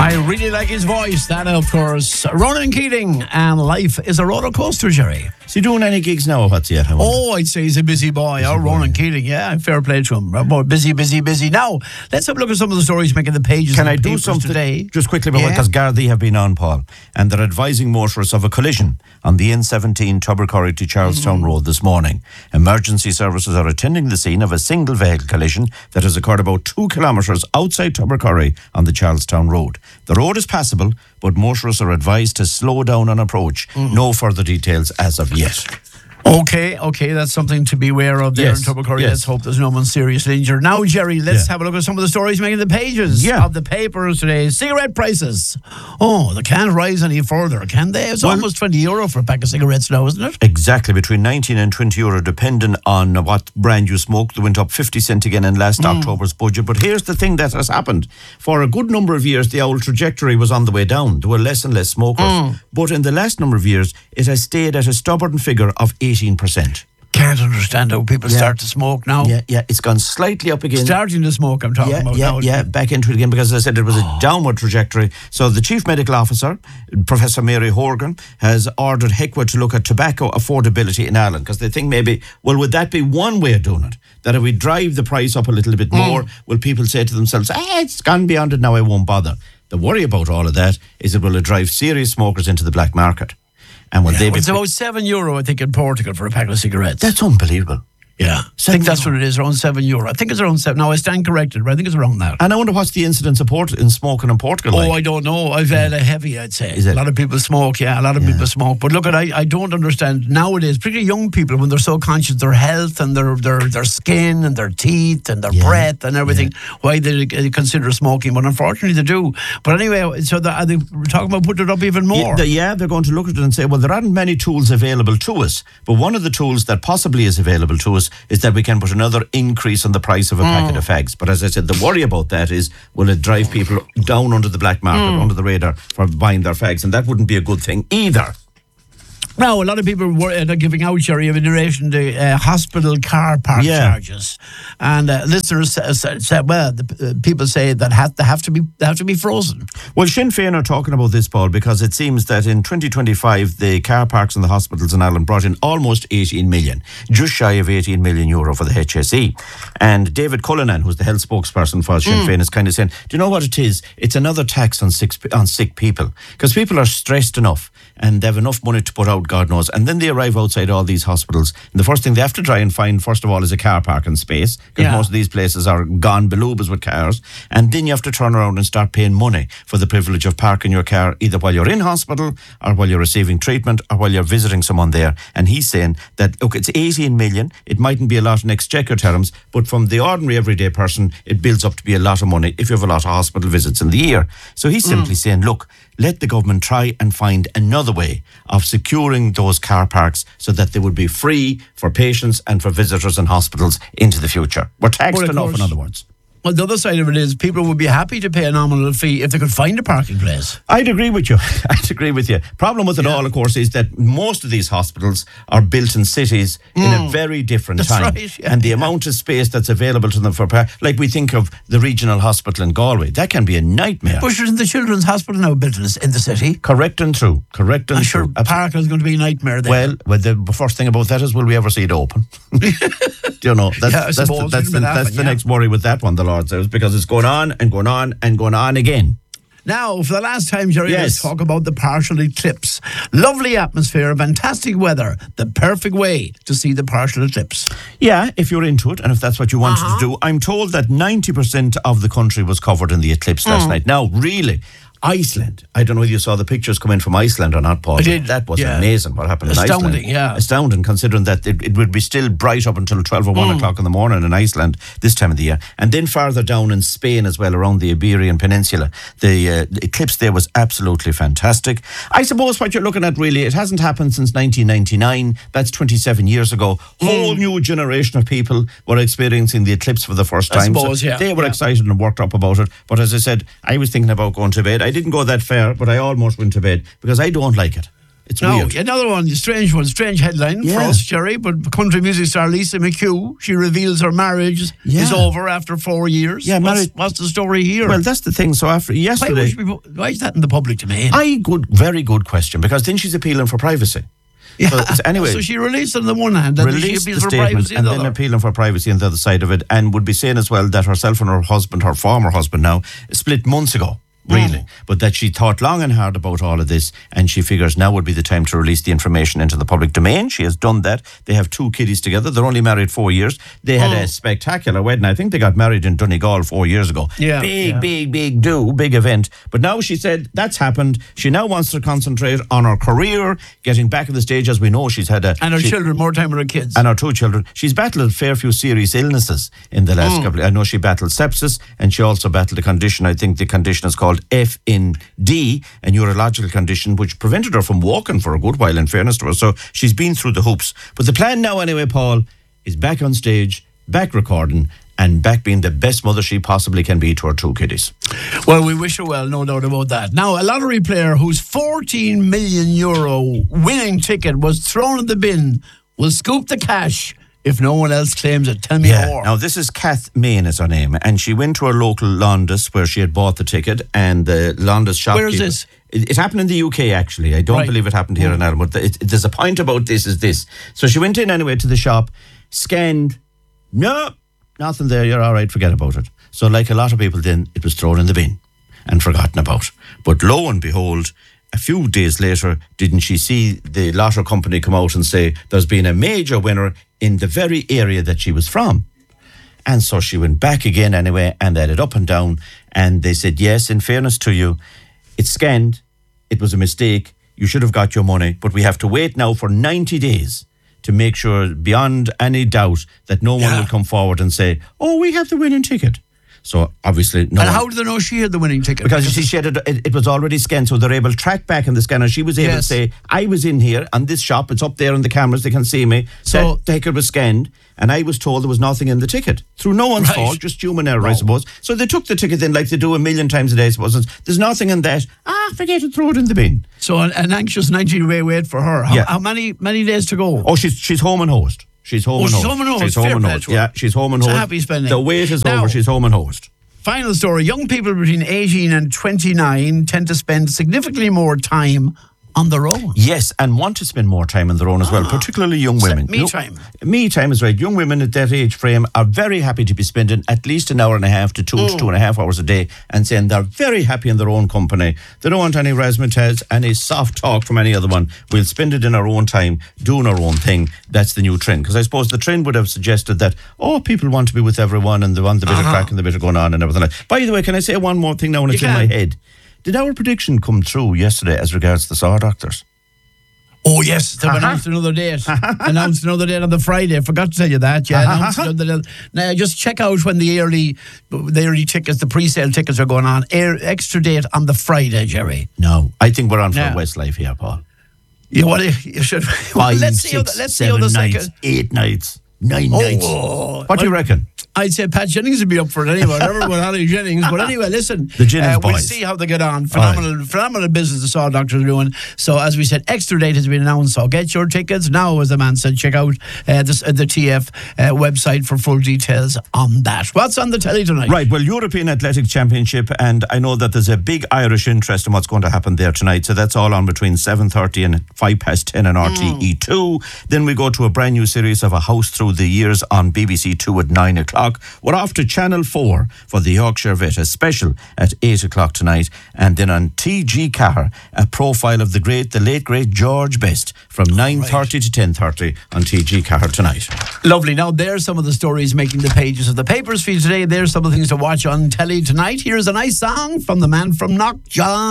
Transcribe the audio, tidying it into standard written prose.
I really like his voice. That, of course, Ronan Keating. And life is a roller coaster, Jerry. Is he doing any gigs now or what's yet? Oh, I'd say he's a busy boy. Ronan Keating, yeah, fair play to him. Busy. Now, let's have a look at some of the stories making the pages. Can I do something today? Just quickly, because Gardaí have been on, Paul, and they're advising motorists of a collision on the N17 Tubbercurry to Charlestown Road this morning. Emergency services are attending the scene of a single vehicle collision that has occurred about 2 kilometres outside Tubbercurry on the Charlestown Road. The road is passable, but motorists are advised to slow down on approach. No further details as of yet. Okay, that's something to be aware of there in Tubbercurry. Let's hope there's no one seriously injured. Now, Jerry, let's have a look at some of the stories making the pages of the papers today. Cigarette prices. Oh, they can't rise any further, can they? It's almost €20 for a pack of cigarettes now, isn't it? Exactly, between 19 and €20, depending on what brand you smoke. They went up 50 cent again in last October's budget. But here's the thing that has happened. For a good number of years, the old trajectory was on the way down. There were less and less smokers. But in the last number of years, it has stayed at a stubborn figure of 18%. Can't understand how people start to smoke now. Yeah, it's gone slightly up again. Starting to smoke, I'm talking about now. Yeah, back into it again, because as I said, it was a downward trajectory. So the Chief Medical Officer, Professor Mary Horgan, has ordered HECWA to look at tobacco affordability in Ireland, because they think maybe, would that be one way of doing it? That if we drive the price up a little bit more, will people say to themselves, it's gone beyond it now, I won't bother. The worry about all of that is it will drive serious smokers into the black market. And will they be... It's about €7, I think, in Portugal for a pack of cigarettes. That's unbelievable. Yeah, I think that's what it is, around €7. I think it's around 7. Now, I stand corrected, but I think it's around that. And I wonder what's the incidence of in smoking in Portugal like? Oh, I don't know. I've had a heavy, I'd say. Is it? A lot of people smoke, people smoke. But look, I don't understand nowadays, particularly young people, when they're so conscious of their health and their skin and their teeth and their breath and everything, why they consider smoking. But unfortunately, they do. But anyway, so are they talking about putting it up even more? They're going to look at it and say, well, there aren't many tools available to us. But one of the tools that possibly is available to us is that we can put another increase on the price of a packet of fags. But as I said, the worry about that is, will it drive people down under the black market, under the radar for buying their fags? And that wouldn't be a good thing either. Now, a lot of people were giving out, Jerry, in relation to hospital car park charges, and listeners said, well, people say that they have to be frozen. Well, Sinn Féin are talking about this, Paul, because it seems that in 2025 the car parks in the hospitals in Ireland brought in almost 18 million, just shy of €18 million for the HSE. And David Cullinan, who's the health spokesperson for Sinn Féin, is kind of saying, do you know what it is? It's another tax on sick people, because people are stressed enough and they have enough money to put out, God knows. And then they arrive outside all these hospitals. And the first thing they have to try and find, first of all, is a car parking space, because most of these places are gone beloobas with cars. And then you have to turn around and start paying money for the privilege of parking your car, either while you're in hospital or while you're receiving treatment or while you're visiting someone there. And he's saying that, look, it's 18 million. It mightn't be a lot in exchequer terms, but from the ordinary everyday person, it builds up to be a lot of money if you have a lot of hospital visits in the year. So he's simply saying, look, let the government try and find another way of securing those car parks so that they would be free for patients and for visitors in hospitals into the future. We're taxed enough, in other words. Well, the other side of it is people would be happy to pay a nominal fee if they could find a parking place. I'd agree with you. Problem with it all, of course, is that most of these hospitals are built in cities in a very different time. Right, and the amount of space that's available to them for like we think of the regional hospital in Galway, that can be a nightmare. But isn't the Children's Hospital now built in the city? Correct and true. I'm sure parking is going to be a nightmare there. Well, the first thing about that is, will we ever see it open? Do you know? That's the next worry with that one, the Lord says, because it's going on and going on and going on again. Now, for the last time, Jerry, let's talk about the partial eclipse. Lovely atmosphere, fantastic weather, the perfect way to see the partial eclipse. Yeah, if you're into it and if that's what you wanted to do. I'm told that 90% of the country was covered in the eclipse last night. Now, really, Iceland. I don't know if you saw the pictures come in from Iceland or not, Paul. I did. That was amazing what happened in Iceland. Astounding, considering that it would be still bright up until 12 or 1 o'clock in the morning in Iceland this time of the year. And then farther down in Spain as well, around the Iberian Peninsula, the eclipse there was absolutely fantastic. I suppose what you're looking at, really, it hasn't happened since 1999. That's 27 years ago. Whole new generation of people were experiencing the eclipse for the first time. I suppose, They were excited and worked up about it. But as I said, I was thinking about going to bed. I didn't go that far, but I almost went to bed because I don't like it. It's Now, weird. another one, strange headline for Yeah. us, Jerry, but country music star Lisa McHugh, she reveals her marriage is over after 4 years. Yeah, what's the story here? Well, that's the thing. So after yesterday, Why is that in the public domain? very good question, because then she's appealing for privacy. Yeah. So anyway, So she released it on the one hand, and she released the appeals for statement privacy on and the then other. appealing for privacy on the other side of it, and would be saying as well that herself and her husband, her former husband now, split months ago. Really, but that she thought long and hard about all of this, and she figures now would be the time to release the information into the public domain. She has done that. They have 2 kiddies together. They're only married 4 years. They had a spectacular wedding. I think they got married in Donegal 4 years ago. Yeah, big event. But now she said that's happened. She now wants to concentrate on her career, getting back on the stage. As we know, she's had And her children, more time with her kids. and her 2 children. She's battled a fair few serious illnesses in the last couple. I know she battled sepsis, and she also battled a condition. I think the condition is called FND, a neurological condition which prevented her from walking for a good while, in fairness to her. So she's been through the hoops. But the plan now, anyway, Paul, is back on stage, back recording, and back being the best mother she possibly can be to her 2 kiddies. Well, we wish her well, no doubt about that. Now, a lottery player whose €14 million winning ticket was thrown in the bin will scoop the cash if no one else claims it. Tell me more. Now, this is Kath Main is her name, and she went to her local Londis where she had bought the ticket, and the Londis shopkeeper... Where is this? It happened in the UK, actually. I don't believe it happened here in Ireland, but there's a point about this is this. So she went in anyway to the shop, scanned, no, nothing there, you're all right, forget about it. So like a lot of people then, it was thrown in the bin and forgotten about. But lo and behold, a few days later, didn't she see the lottery company come out and say there's been a major winner in the very area that she was from? And so she went back again anyway and added up and down, and they said, yes, in fairness to you, it's scanned, it was a mistake, you should have got your money, but we have to wait now for 90 days to make sure beyond any doubt that no one will come forward and say, oh, we have the winning ticket. So obviously no. And how do they know she had the winning ticket? Because you see, she had it was already scanned, so they're able to track back in the scanner. She was able to say, I was in here on this shop, it's up there on the cameras, they can see me. So the ticket was scanned, and I was told there was nothing in the ticket. Through no one's fault, just human error, I suppose. So they took the ticket in like they do 1,000,000 times a day, I suppose. There's nothing in that. Forget it, throw it in the bin. So an anxious 90-day wait for her. How many days to go? Oh, she's home and host. She's home and host. She's home and host. She's home and host. Yeah, she's home and host. Happy spending. The wait is over, she's home and host. Final story. Young people between 18 and 29 tend to spend significantly more time on their own. Yes, and want to spend more time on their own as well, particularly young women. Me time. Me time is right. Young women at that age frame are very happy to be spending at least an hour and a half to 2 to 2.5 hours a day, and saying they're very happy in their own company. They don't want any razzmatazz, any soft talk from any other one. We'll spend it in our own time, doing our own thing. That's the new trend. Because I suppose the trend would have suggested that, people want to be with everyone and they want the bit of crack and the bit of going on and everything like that. By the way, can I say one more thing now when it's in my head? Did our prediction come true yesterday as regards the Saw Doctors? Oh, yes. They've announced another date. Announced another date on the Friday. I forgot to tell you that. Yeah, announced another date. Now, just check out when the early tickets, the pre-sale tickets are going on. Extra date on the Friday, Jerry. No. I think we're on for Westlife here, Paul. You should. 5, let's 6, see how the 7 nights, second. 8 nights, 9 nights. What do you reckon? I'd say Pat Jennings would be up for it anyway. Never with Holly Jennings. But anyway, listen. The Jennings boys. We'll see how they get on. Phenomenal business the Saw Doctors are doing. So, as we said, extra date has been announced. So, get your tickets now, as the man said. Check out the TF website for full details on that. What's on the telly tonight? Right, well, European Athletic Championship, and I know that there's a big Irish interest in what's going to happen there tonight. So, that's all on between 7:30 and 10:05 on RTE2. Then we go to a brand new series of A House Through the Years on BBC2 at 9 o'clock. We're off to Channel 4 for the Yorkshire Vet, a special at 8 o'clock tonight. And then on TG Cahir, a profile of the late great George Best from 9:30 to 10:30 on TG Cahir tonight. Lovely. Now, there's some of the stories making the pages of the papers for you today. There's some of the things to watch on telly tonight. Here's a nice song from the man from Knockjohn.